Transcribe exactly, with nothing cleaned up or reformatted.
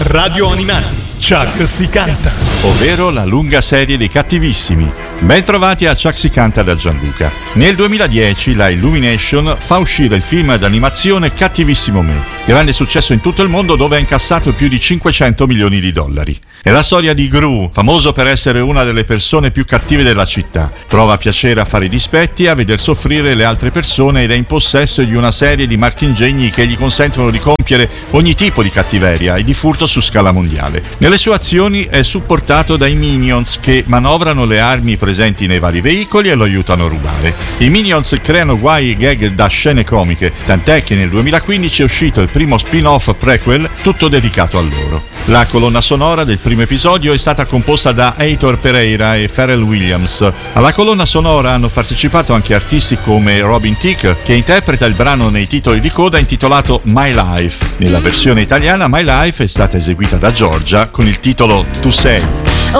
Radio Animati, Chuck si canta, ovvero la lunga serie dei cattivissimi. Ben trovati a Chuck si canta da Gianluca. Nel duemiladieci la Illumination fa uscire il film d'animazione Cattivissimo Me, grande successo in tutto il mondo dove ha incassato più di cinquecento milioni di dollari. È la storia di Gru, famoso per essere una delle persone più cattive della città. Trova piacere a fare i dispetti e a veder soffrire le altre persone ed è in possesso di una serie di marchingegni che gli consentono di compiere ogni tipo di cattiveria e di furto su scala mondiale. Nelle sue azioni è supportato dai Minions che manovrano le armi presenti nei vari veicoli e lo aiutano a rubare. I Minions creano guai e gag da scene comiche, tant'è che nel duemilaquindici è uscito il primo spin-off prequel tutto dedicato a loro. La colonna sonora del primo episodio è stata composta da Heitor Pereira e Pharrell Williams. Alla colonna sonora hanno partecipato anche artisti come Robin Thicke, che interpreta il brano nei titoli di coda intitolato My Life. Nella versione italiana My Life è stata eseguita da Giorgia con il titolo Tu sei.